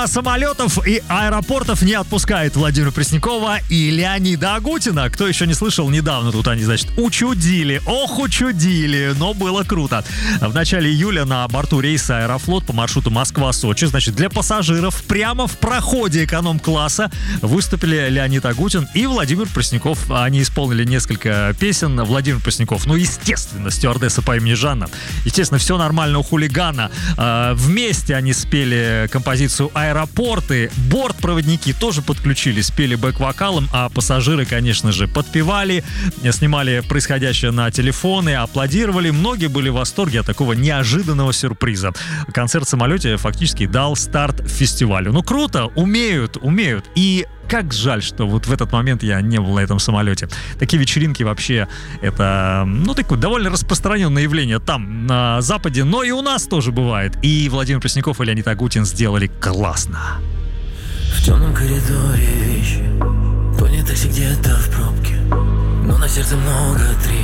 Самолетов и аэропортов не отпускает Владимира Преснякова и Леонида Агутина. Кто еще не слышал, недавно тут они, значит, учудили. Ох, учудили, но было круто. В начале июля на борту рейса «Аэрофлот» по маршруту Москва-Сочи, значит, для пассажиров прямо в проходе эконом-класса выступили Леонид Агутин и Владимир Пресняков. Они исполнили несколько песен. Владимир Пресняков, ну, естественно, стюардесса по имени Жанна. Естественно, «Все нормально у хулигана». Вместе они спели композицию «Аэропорты». Бортпроводники тоже подключились, спели бэк-вокалом, а пассажиры, конечно же, подпевали, снимали происходящее на телефоны, аплодировали. Многие были в восторге от такого неожиданного сюрприза. Концерт в самолете фактически дал старт фестивалю. Ну, круто, умеют. И как жаль, что вот в этот момент я не был на этом самолете. Такие вечеринки вообще это, ну, такое довольно распространенное явление там, на Западе, но и у нас тоже бывает. И Владимир Пресняков и Леонид Агутин сделали классно. В темном коридоре вещи, понятых где-то в пробке, но на сердце много трещин.